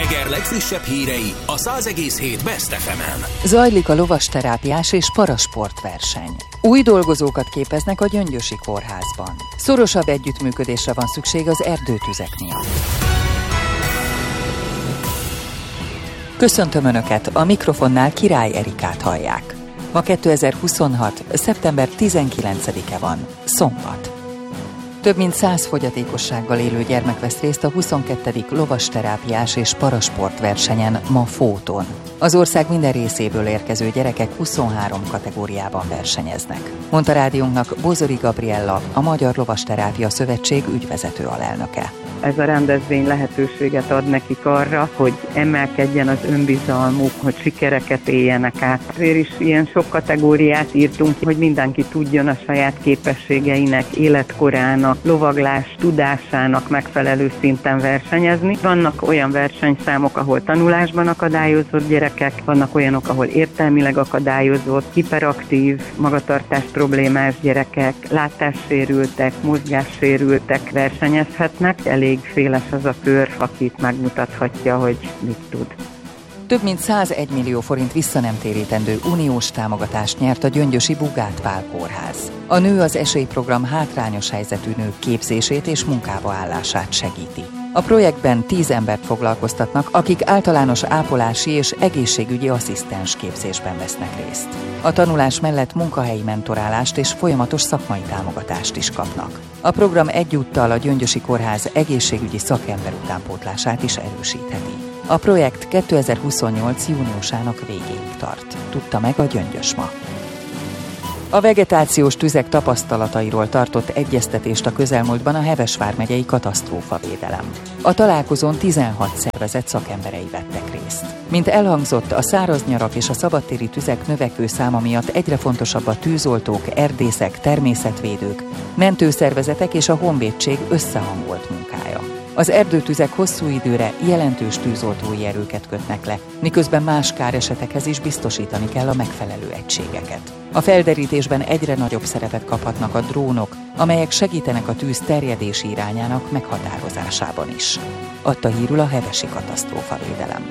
Eger legfrissebb hírei a 100,7 Best FM-en. Zajlik a lovasterápiás és parasportverseny. Új dolgozókat képeznek a Gyöngyösi Kórházban. Szorosabb együttműködésre van szükség az erdőtüzek miatt. Köszöntöm Önöket, a mikrofonnál Király Erikát hallják. Ma 2026. szeptember 19-e van, szombat. Több mint 100 fogyatékossággal élő gyermek vesz részt a 22. lovasterápiás és parasportversenyen ma Fóton. Az ország minden részéből érkező gyerekek 23 kategóriában versenyeznek. Mondta rádiónknak Bozori Gabriella, a Magyar Lovasterápia Szövetség ügyvezető alelnöke. Ez a rendezvény lehetőséget ad nekik arra, hogy emelkedjen az önbizalmuk, hogy sikereket éljenek át. Azért is ilyen sok kategóriát írtunk, hogy mindenki tudjon a saját képességeinek, életkorának, lovaglás tudásának megfelelő szinten versenyezni. Vannak olyan versenyszámok, ahol tanulásban akadályozott gyerekek, vannak olyanok, ahol értelmileg akadályozott, hiperaktív, magatartás problémás gyerekek, látássérültek, mozgássérültek versenyezhetnek. Elég széles az a kör, akit megmutathatja, hogy mit tud. Több mint 101 millió forint visszanemtérítendő uniós támogatást nyert a gyöngyösi Bugát Pál Kórház. A Nő az Esélyprogram hátrányos helyzetű nők képzését és munkába állását segíti. A projektben 10 embert foglalkoztatnak, akik általános ápolási és egészségügyi asszisztens képzésben vesznek részt. A tanulás mellett munkahelyi mentorálást és folyamatos szakmai támogatást is kapnak. A program egyúttal a Gyöngyösi Kórház egészségügyi szakember utánpótlását is erősítheti. A projekt 2028. júniusának végéig tart, tudta meg a Gyöngyös ma. A vegetációs tüzek tapasztalatairól tartott egyeztetést a közelmúltban a Heves vármegyei katasztrófavédelem. A találkozón 16 szervezet szakemberei vettek részt. Mint elhangzott, a száraz nyarak és a szabadtéri tüzek növekvő száma miatt egyre fontosabb a tűzoltók, erdészek, természetvédők, mentőszervezetek és a honvédség összehangolt munkája. Az erdőtüzek hosszú időre jelentős tűzoltói erőket kötnek le, miközben más káresetekhez is biztosítani kell a megfelelő egységeket. A felderítésben egyre nagyobb szerepet kaphatnak a drónok, amelyek segítenek a tűz terjedési irányának meghatározásában is. Adta hírül a hevesi katasztrófavédelem.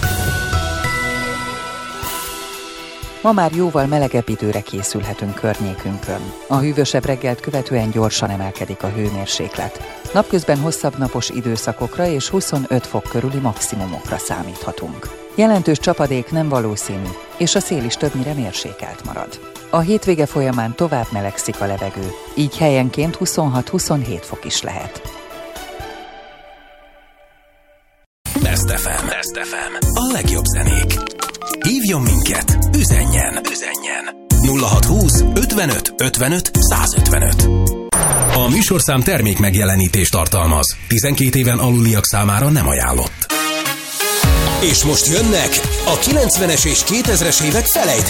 Ma már jóval melegebb időre készülhetünk környékünkön. A hűvösebb reggelt követően gyorsan emelkedik a hőmérséklet. Napközben hosszabb napos időszakokra és 25 fok körüli maximumokra számíthatunk. Jelentős csapadék nem valószínű, és a szél is többnyire mérsékelt marad. A hétvége folyamán tovább melegszik a levegő, így helyenként 26-27 fok is lehet. Best FM. Best FM. A legjobb zenék. Hívjon minket, üzenjen 0620 55 55 155. A műsorszám termék megjelenítést tartalmaz. 12 éven aluliak számára nem ajánlott. És most jönnek a 90-es és 2000-es évek felejthetők.